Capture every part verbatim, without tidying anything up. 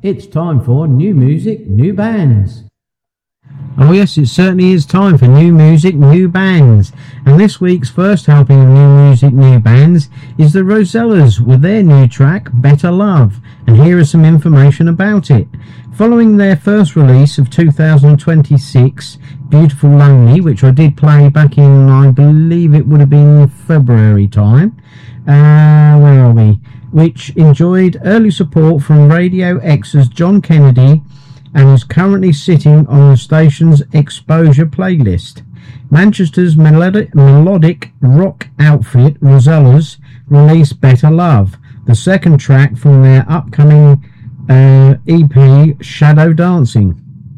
It's time for new music, new bands. Oh yes, it certainly is time for new music, new bands. And this week's first helping of new music, new bands is the Rosellas with their new track, Better Love. And here is some information about it. Following their first release of two thousand twenty-six, Beautiful Lonely, which I did play back in, I believe it would have been February time. Uh, where are we? Which enjoyed early support from Radio X's John Kennedy and is currently sitting on the station's exposure playlist. Manchester's melodic, melodic rock outfit Rosellas released Better Love, the second track from their upcoming uh, E P Shadow Dancing.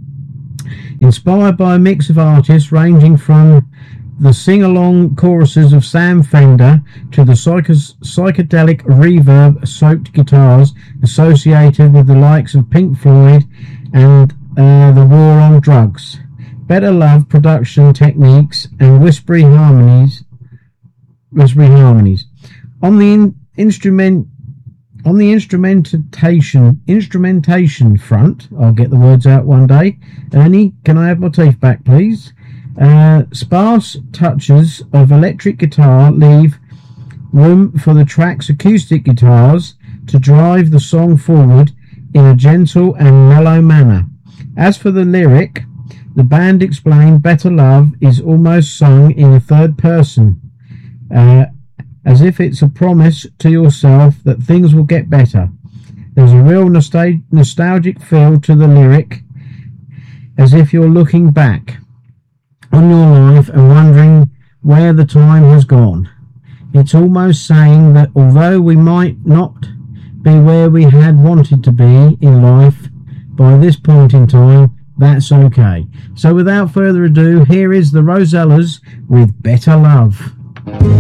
Inspired by a mix of artists ranging from the sing-along choruses of Sam Fender to the psych- psychedelic reverb-soaked guitars associated with the likes of Pink Floyd and uh, the War on Drugs. Better Love production techniques and whispery harmonies, whispery harmonies. On the in- instrument, on the instrumentation, instrumentation front, I'll get the words out one day. Ernie, can I have my teeth back, please? Uh, sparse touches of electric guitar leave room for the track's acoustic guitars to drive the song forward in a gentle and mellow manner. As for the lyric, the band explained Better Love is almost sung in a third person, uh, as if it's a promise to yourself that things will get better. There's a real nostal- nostalgic feel to the lyric, as if you're looking back on your life and wondering where the time has gone. It's almost saying that although we might not be where we had wanted to be in life by this point in time, that's okay. So without further ado, here is the Rosellas with Better Love.